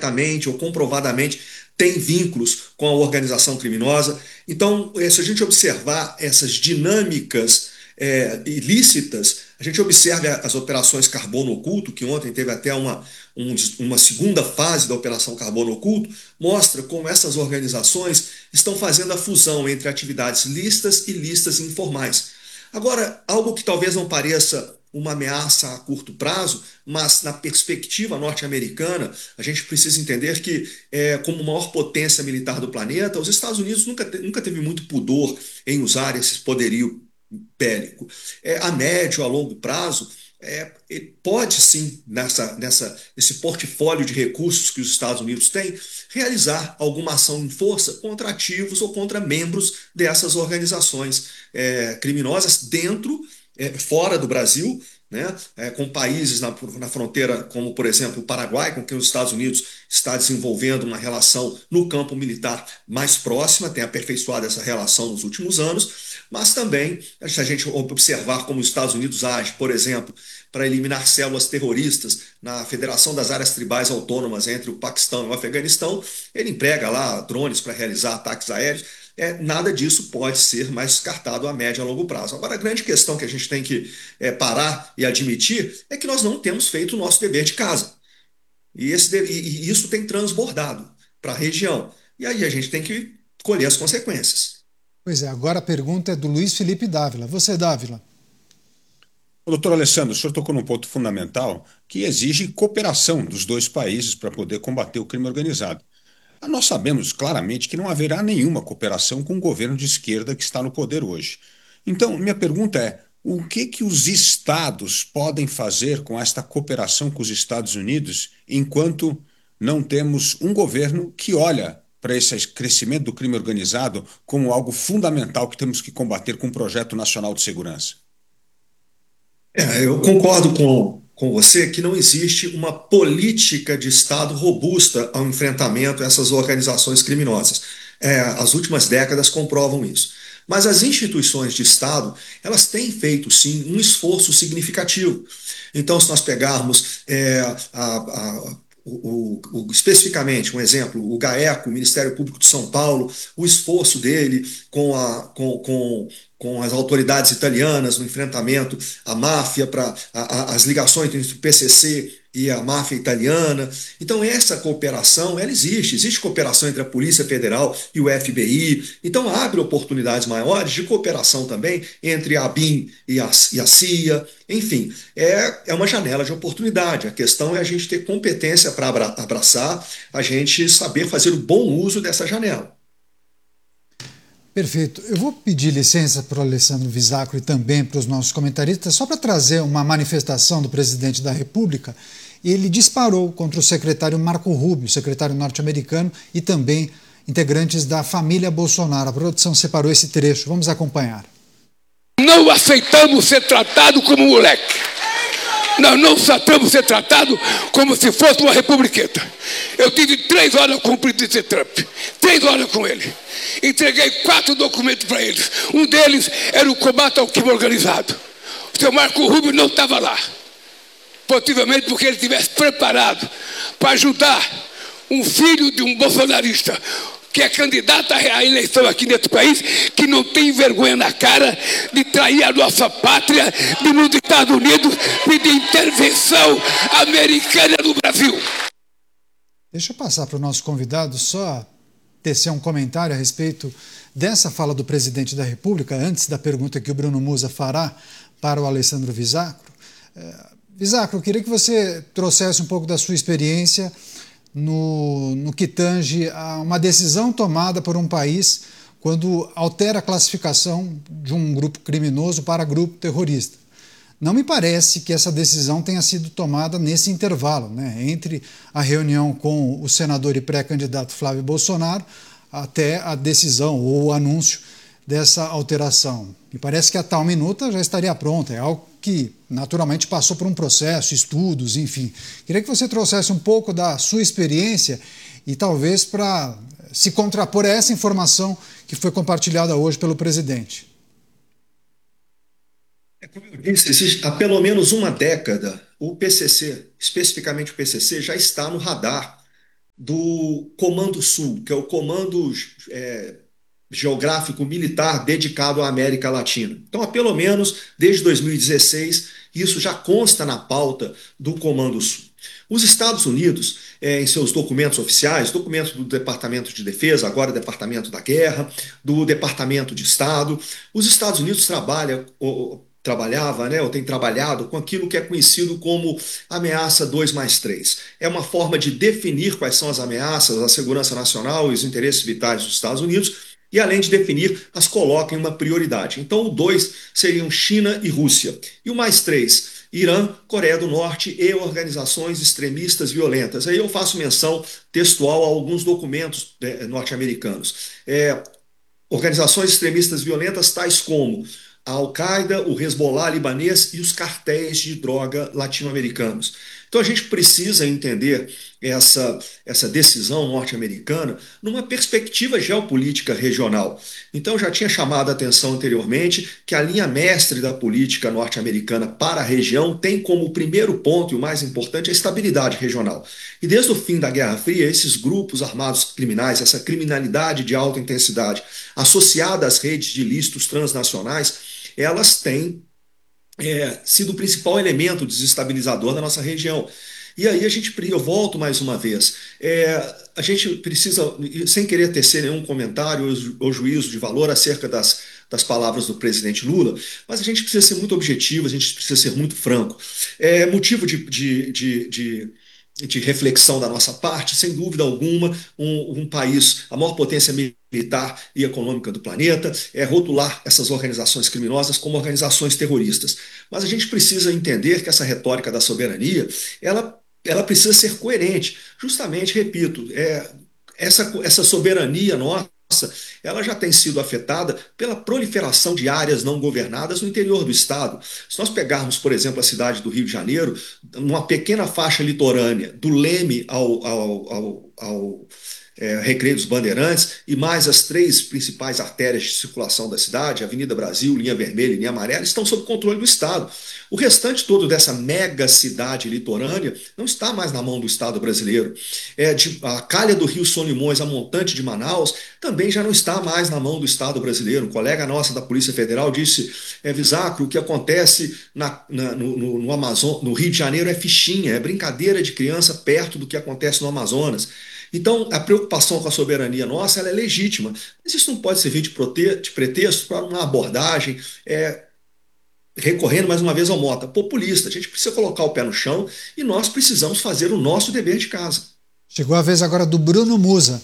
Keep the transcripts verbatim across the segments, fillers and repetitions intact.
diretamente ou comprovadamente têm vínculos com a organização criminosa. Então, eh, se a gente observar essas dinâmicas é, ilícitas, a gente observa as operações Carbono Oculto, que ontem teve até uma, um, uma segunda fase da Operação Carbono Oculto, mostra como essas organizações estão fazendo a fusão entre atividades lícitas e lícitas informais. Agora, algo que talvez não pareça uma ameaça a curto prazo, mas na perspectiva norte-americana, a gente precisa entender que, é, como maior potência militar do planeta, os Estados Unidos nunca, te, nunca teve muito pudor em usar esse poderio bélico. É, a médio, a longo prazo, é, pode sim, nessa, nessa, nesse portfólio de recursos que os Estados Unidos têm, realizar alguma ação em força contra ativos ou contra membros dessas organizações é, criminosas dentro, é, fora do Brasil, né, é, com países na, na fronteira, como por exemplo o Paraguai, com quem os Estados Unidos está desenvolvendo uma relação no campo militar mais próxima, tem aperfeiçoado essa relação nos últimos anos, mas também, se a gente observar como os Estados Unidos age, por exemplo, para eliminar células terroristas na Federação das Áreas Tribais Autônomas entre o Paquistão e o Afeganistão, ele emprega lá drones para realizar ataques aéreos. É, nada disso pode ser mais descartado a médio e a longo prazo. Agora, a grande questão que a gente tem que é, parar e admitir é que nós não temos feito o nosso dever de casa. E, esse, e isso tem transbordado para a região. E aí a gente tem que colher as consequências. Pois é, agora a pergunta é do Luiz Felipe Dávila. Você, Dávila. Doutor Alessandro, o senhor tocou num ponto fundamental que exige cooperação dos dois países para poder combater o crime organizado. Nós sabemos claramente que não haverá nenhuma cooperação com o governo de esquerda que está no poder hoje. Então, minha pergunta é, o que que os estados podem fazer com esta cooperação com os Estados Unidos enquanto não temos um governo que olha para esse crescimento do crime organizado como algo fundamental que temos que combater com um projeto nacional de segurança? É, eu concordo com, com você que não existe uma política de Estado robusta ao enfrentamento a essas organizações criminosas. É, as últimas décadas comprovam isso. Mas as instituições de Estado, elas têm feito, sim, um esforço significativo. Então, se nós pegarmos é, a, a O, o, o, especificamente, um exemplo, o GAECO, o Ministério Público de São Paulo, o esforço dele com, a, com, com, com as autoridades italianas no enfrentamento à máfia, para as ligações entre o P C C e a máfia italiana. Então, essa cooperação, ela existe. Existe cooperação entre a Polícia Federal e o F B I. Então, abre oportunidades maiores de cooperação também entre a ABIN e a, e a C I A. Enfim, é, é uma janela de oportunidade. A questão é a gente ter competência para abraçar, a gente saber fazer o bom uso dessa janela. Perfeito. Eu vou pedir licença para o Alessandro Visacro e também para os nossos comentaristas, só para trazer uma manifestação do presidente da República. Ele disparou contra o secretário Marco Rubio, secretário norte-americano, e também integrantes da família Bolsonaro. A produção separou esse trecho. Vamos acompanhar. Não aceitamos ser tratado como moleque. Nós não aceitamos ser tratado como se fosse uma republiqueta. Eu tive três horas com o presidente Trump. Três horas com ele. Entreguei quatro documentos para eles. Um deles era o combate ao crime organizado. O senhor Marco Rubio não estava lá. Possivelmente porque ele estivesse preparado para ajudar um filho de um bolsonarista que é candidato à eleição aqui nesse país, que não tem vergonha na cara de trair a nossa pátria, de nos Estados Unidos, pedir intervenção americana no Brasil. Deixa eu passar para o nosso convidado só tecer um comentário a respeito dessa fala do presidente da República, antes da pergunta que o Bruno Musa fará para o Alessandro Visacro. Visacro, eu queria que você trouxesse um pouco da sua experiência No, no que tange a uma decisão tomada por um país quando altera a classificação de um grupo criminoso para grupo terrorista. Não me parece que essa decisão tenha sido tomada nesse intervalo, né, entre a reunião com o senador e pré-candidato Flávio Bolsonaro até a decisão ou o anúncio dessa alteração. Me parece que a tal minuta já estaria pronta, é algo que naturalmente passou por um processo, estudos, enfim. Queria que você trouxesse um pouco da sua experiência e talvez para se contrapor a essa informação que foi compartilhada hoje pelo presidente. É, como eu disse, existe, há pelo menos uma década, o P C C, especificamente o P C C, já está no radar do Comando Sul, que é o Comando é, Geográfico Militar dedicado à América Latina. Então, há pelo menos desde dois mil e dezesseis, isso já consta na pauta do Comando Sul. Os Estados Unidos, é, em seus documentos oficiais, documentos do Departamento de Defesa, agora Departamento da Guerra, do Departamento de Estado, os Estados Unidos trabalham, ou, trabalhava, né, ou tem trabalhado com aquilo que é conhecido como ameaça dois mais três. É uma forma de definir quais são as ameaças à segurança nacional e os interesses vitais dos Estados Unidos, e além de definir, as coloca em uma prioridade. Então, o dois seriam China e Rússia. E o mais três, Irã, Coreia do Norte e organizações extremistas violentas. Aí eu faço menção textual a alguns documentos é, norte-americanos. É, organizações extremistas violentas tais como a Al-Qaeda, o Hezbollah libanês e os cartéis de droga latino-americanos. Então a gente precisa entender essa, essa decisão norte-americana numa perspectiva geopolítica regional. Então eu já tinha chamado a atenção anteriormente que a linha mestre da política norte-americana para a região tem como primeiro ponto e o mais importante a estabilidade regional. E desde o fim da Guerra Fria, esses grupos armados criminais, essa criminalidade de alta intensidade associada às redes de ilícitos transnacionais, elas têm é, sido o principal elemento desestabilizador da nossa região. E aí a gente, eu volto mais uma vez, é, a gente precisa, sem querer tecer nenhum comentário ou, ou juízo de valor acerca das, das palavras do presidente Lula, mas a gente precisa ser muito objetivo, a gente precisa ser muito franco. É motivo de, de, de, de de reflexão da nossa parte, sem dúvida alguma, um, um país, a maior potência militar e econômica do planeta, é rotular essas organizações criminosas como organizações terroristas. Mas a gente precisa entender que essa retórica da soberania, ela, ela precisa ser coerente. Justamente, repito, é, essa, essa soberania nossa, ela já tem sido afetada pela proliferação de áreas não governadas no interior do estado. Se nós pegarmos, por exemplo, a cidade do Rio de Janeiro, uma pequena faixa litorânea, do Leme ao, ao, ao, ao é, Recreio dos Bandeirantes, e mais as três principais artérias de circulação da cidade, Avenida Brasil, linha vermelha e linha amarela, estão sob controle do Estado. O restante todo dessa mega cidade litorânea não está mais na mão do Estado brasileiro. É, de, a calha do Rio Solimões, a montante de Manaus, também já não está mais na mão do Estado brasileiro. Um colega nossa da Polícia Federal disse, é, Visacro, o que acontece na, na, no, no, no, Amazon, no Rio de Janeiro é fichinha, é brincadeira de criança perto do que acontece no Amazonas. Então, a preocupação com a soberania nossa ela é legítima, mas isso não pode servir de, prote de pretexto para uma abordagem, é, recorrendo mais uma vez ao Mota, populista. A gente precisa colocar o pé no chão e nós precisamos fazer o nosso dever de casa. Chegou a vez agora do Bruno Musa.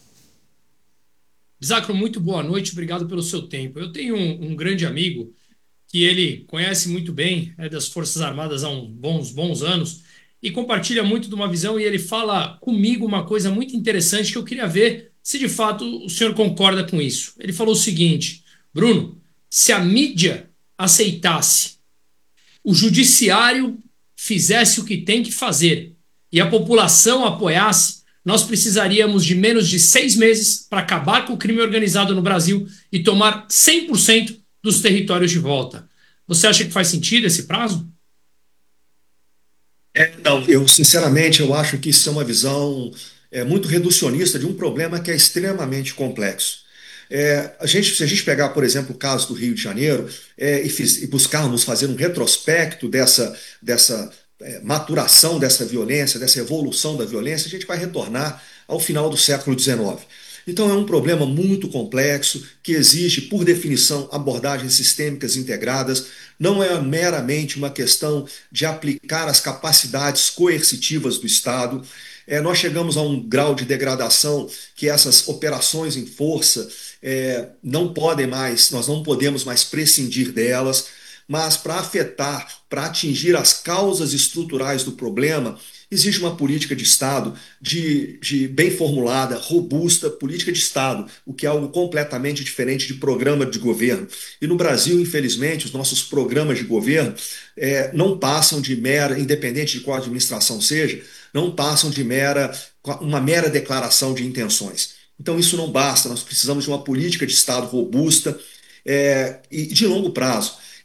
Zacro, muito boa noite, obrigado pelo seu tempo. Eu tenho um, um grande amigo que ele conhece muito bem, é das Forças Armadas há uns bons, bons anos, e compartilha muito de uma visão, e ele fala comigo uma coisa muito interessante que eu queria ver se de fato o senhor concorda com isso. Ele falou o seguinte, Bruno, se a mídia aceitasse, o judiciário fizesse o que tem que fazer e a população apoiasse, nós precisaríamos de menos de seis meses para acabar com o crime organizado no Brasil e tomar cem por cento dos territórios de volta. Você acha que faz sentido esse prazo? É, não, eu sinceramente eu acho que isso é uma visão é, muito reducionista de um problema que é extremamente complexo. É, a gente, se a gente pegar, por exemplo, o caso do Rio de Janeiro é, e, fiz, e buscarmos fazer um retrospecto dessa, dessa é, maturação dessa violência, dessa evolução da violência, a gente vai retornar ao final do século dezenove. Então é um problema muito complexo que exige, por definição, abordagens sistêmicas integradas. Não é meramente uma questão de aplicar as capacidades coercitivas do Estado. É, nós chegamos a um grau de degradação que essas operações em força é, não podem mais, nós não podemos mais prescindir delas, mas para afetar, para atingir as causas estruturais do problema, existe uma política de Estado de, de bem formulada, robusta, política de Estado, o que é algo completamente diferente de programa de governo. E no Brasil, infelizmente, os nossos programas de governo é, não passam de mera, independente de qual administração seja, não passam de mera, uma mera declaração de intenções. Então isso não basta, nós precisamos de uma política de Estado robusta é, e de longo prazo.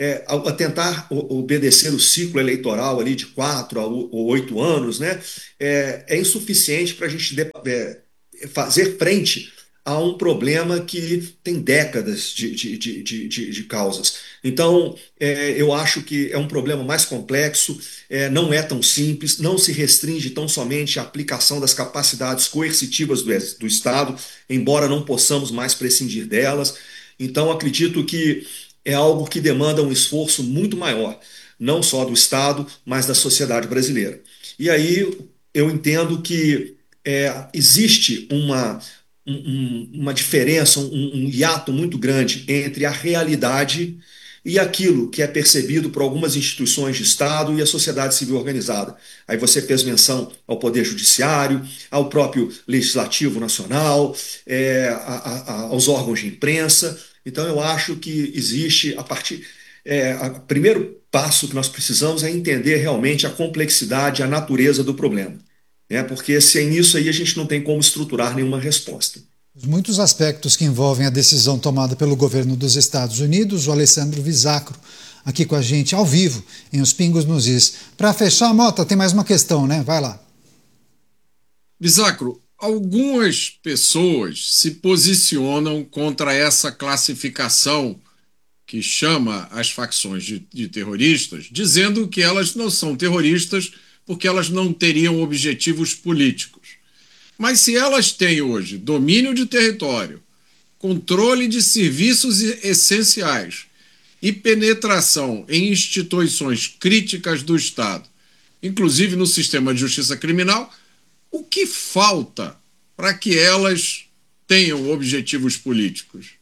é, a, a tentar obedecer o ciclo eleitoral ali de quatro a oito anos, né, é, é insuficiente para a gente de, é, fazer frente a um problema que tem décadas de, de, de, de, de, de causas. Então, é, eu acho que é um problema mais complexo, é, não é tão simples, não se restringe tão somente à aplicação das capacidades coercitivas do, do Estado, embora não possamos mais prescindir delas. Então, acredito que é algo que demanda um esforço muito maior, não só do Estado, mas da sociedade brasileira. E aí eu entendo que é, existe uma um, uma diferença, um, um hiato muito grande entre a realidade e aquilo que é percebido por algumas instituições de Estado e a sociedade civil organizada. Aí você fez menção ao Poder Judiciário, ao próprio Legislativo Nacional, é, a, a, aos órgãos de imprensa. Então, eu acho que existe, a partir. É, o primeiro passo que nós precisamos é entender realmente a complexidade, a natureza do problema. Né? Porque sem isso aí a gente não tem como estruturar nenhuma resposta. Muitos aspectos que envolvem a decisão tomada pelo governo dos Estados Unidos, o Alessandro Visacro, aqui com a gente ao vivo, em Os Pingos nos Is. Para fechar, Mota, tem mais uma questão, né? Vai lá. Visacro, algumas pessoas se posicionam contra essa classificação que chama as facções de, de terroristas, dizendo que elas não são terroristas porque elas não teriam objetivos políticos. Mas se elas têm hoje domínio de território, controle de serviços essenciais e penetração em instituições críticas do Estado, inclusive no sistema de justiça criminal, o que falta para que elas tenham objetivos políticos?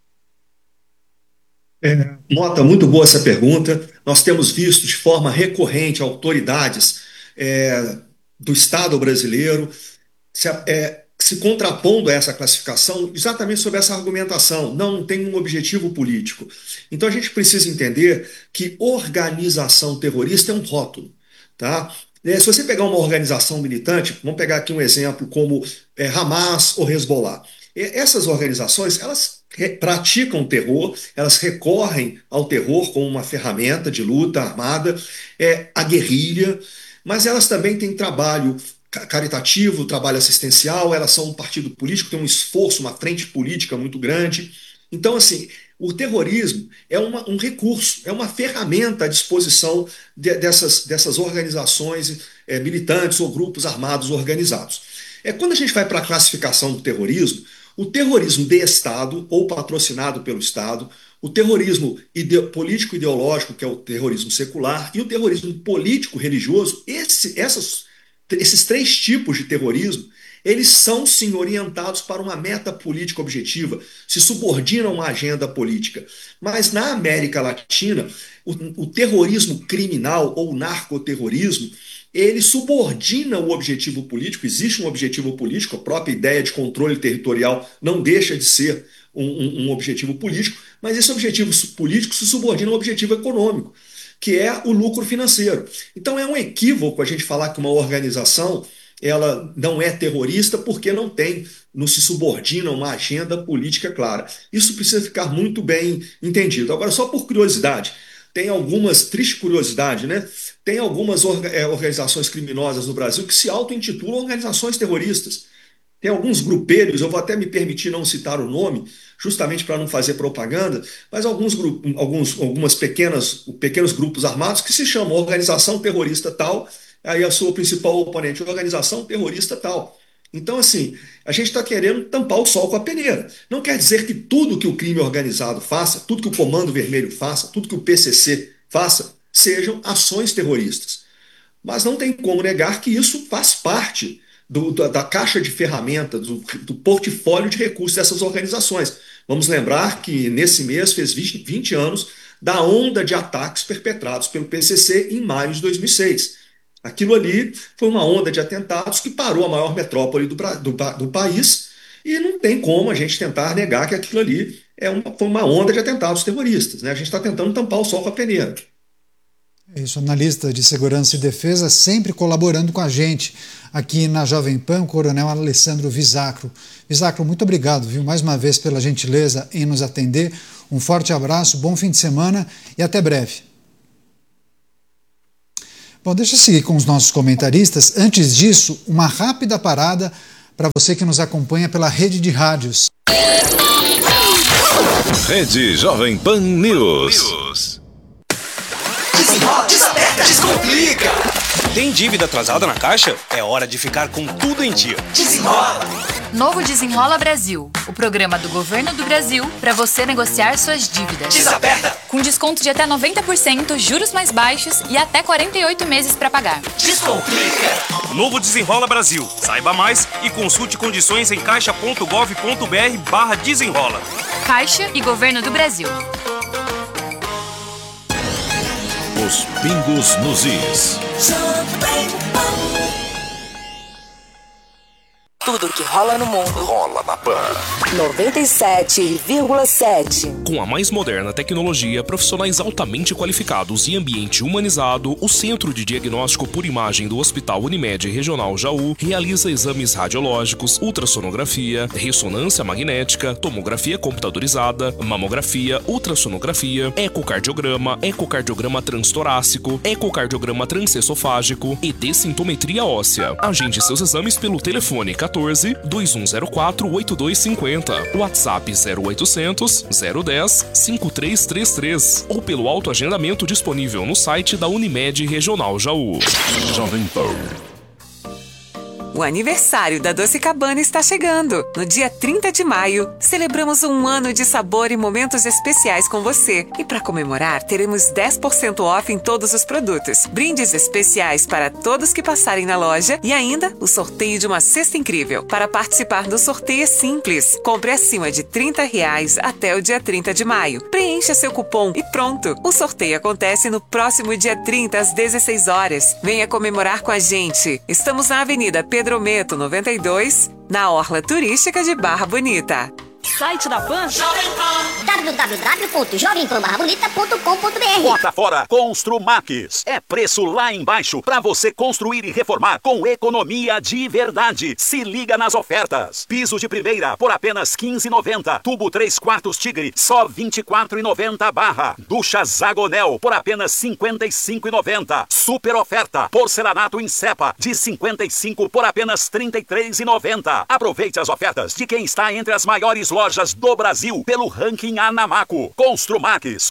É, Mota, muito boa essa pergunta. Nós temos visto de forma recorrente autoridades é, do Estado brasileiro se, é, se contrapondo a essa classificação exatamente sobre essa argumentação. Não, não tem um objetivo político. Então a gente precisa entender que organização terrorista é um rótulo, tá? É, se você pegar uma organização militante, vamos pegar aqui um exemplo como é, Hamas ou Hezbollah. Essas organizações, elas praticam terror, elas recorrem ao terror como uma ferramenta de luta armada, é, a guerrilha, mas elas também têm trabalho caritativo, trabalho assistencial, elas são um partido político, tem um esforço, uma frente política muito grande. Então, assim, o terrorismo é uma, um recurso, é uma ferramenta à disposição de, dessas, dessas organizações é, militantes ou grupos armados organizados. É, quando a gente vai para a classificação do terrorismo, o terrorismo de Estado ou patrocinado pelo Estado, o terrorismo ide- político-ideológico, que é o terrorismo secular, e o terrorismo político-religioso, esse, essas, esses três tipos de terrorismo, eles são sim orientados para uma meta política objetiva, se subordinam a uma agenda política. Mas na América Latina, o, o terrorismo criminal ou narcoterrorismo, ele subordina o objetivo político, existe um objetivo político, a própria ideia de controle territorial não deixa de ser um, um, um objetivo político, mas esse objetivo político se subordina ao objetivo econômico, que é o lucro financeiro. Então é um equívoco a gente falar que uma organização ela não é terrorista porque não tem, não se subordina a uma agenda política clara. Isso precisa ficar muito bem entendido. Agora, só por curiosidade, tem algumas, triste curiosidade, né? Tem algumas organizações criminosas no Brasil que se auto-intitulam organizações terroristas. Tem alguns grupelhos, eu vou até me permitir não citar o nome, justamente para não fazer propaganda, mas alguns, alguns algumas pequenas, pequenos grupos armados que se chamam organização terrorista tal, aí a sua principal oponente, organização terrorista tal. Então, assim, a gente está querendo tampar o sol com a peneira. Não quer dizer que tudo que o crime organizado faça, tudo que o Comando Vermelho faça, tudo que o P C C faça, sejam ações terroristas. Mas não tem como negar que isso faz parte do, da, da caixa de ferramentas, do, do portfólio de recursos dessas organizações. Vamos lembrar que nesse mês fez vinte, vinte anos da onda de ataques perpetrados pelo P C C em maio de dois mil e seis. Aquilo ali foi uma onda de atentados que parou a maior metrópole do, do, do país e não tem como a gente tentar negar que aquilo ali é uma, foi uma onda de atentados terroristas. Né? A gente está tentando tampar o sol com a peneira. É isso, analista de segurança e defesa, sempre colaborando com a gente aqui na Jovem Pan, o coronel Alessandro Visacro. Visacro, muito obrigado, viu, mais uma vez pela gentileza em nos atender. Um forte abraço, bom fim de semana e até breve. Bom, deixa eu seguir com os nossos comentaristas. Antes disso, uma rápida parada para você que nos acompanha pela rede de rádios. Rede Jovem Pan News. Desenrola, desaperta, descomplica. Tem dívida atrasada na Caixa? É hora de ficar com tudo em dia. Desenrola. Novo Desenrola Brasil, o programa do Governo do Brasil para você negociar suas dívidas. Desaperta. Com desconto de até noventa por cento, juros mais baixos e até quarenta e oito meses para pagar. Descomplica. Novo Desenrola Brasil. Saiba mais e consulte condições em caixa ponto gov ponto br barra desenrola. Caixa e Governo do Brasil. Os pingos nos is. Tudo que rola no mundo rola na Pan. noventa e sete vírgula sete. Com a mais moderna tecnologia, profissionais altamente qualificados e ambiente humanizado, o Centro de Diagnóstico por Imagem do Hospital Unimed Regional Jaú realiza exames radiológicos, ultrassonografia, ressonância magnética, tomografia computadorizada, mamografia, ultrassonografia, ecocardiograma, ecocardiograma transtorácico, ecocardiograma transesofágico e dessintometria óssea. Agende seus exames pelo telefone quatorze, dois um zero quatro, oito dois cinco zero, WhatsApp zero oitocentos, zero dez, cinco três três três ou pelo autoagendamento disponível no site da Unimed Regional Jaú. Jovem Pan. O aniversário da Doce Cabana está chegando. No dia trinta de maio, celebramos um ano de sabor e momentos especiais com você. E para comemorar, teremos dez por cento off em todos os produtos, brindes especiais para todos que passarem na loja e ainda o sorteio de uma cesta incrível. Para participar do sorteio é simples. Compre acima de trinta reais até o dia trinta de maio. Preencha seu cupom e pronto. O sorteio acontece no próximo dia trinta às dezesseis horas. Venha comemorar com a gente. Estamos na Avenida Pedro Pedro Meto noventa e dois, na Orla Turística de Barra Bonita. Site da Pan. Jovem Pan. w w w ponto jovem pan barra bonita ponto com ponto b r. Bota fora Construmax. É preço lá embaixo para você construir e reformar com economia de verdade. Se liga nas ofertas. Piso de primeira por apenas quinze reais e noventa centavos. Tubo três quartos Tigre só vinte e quatro reais e noventa centavos barra. Ducha Zagonel por apenas cinquenta e cinco reais e noventa centavos. Super oferta. Porcelanato em cepa de cinquenta e cinco por apenas trinta e três reais e noventa centavos. Aproveite as ofertas de quem está entre as maiores lojas do Brasil pelo ranking Anamaco. Construmax,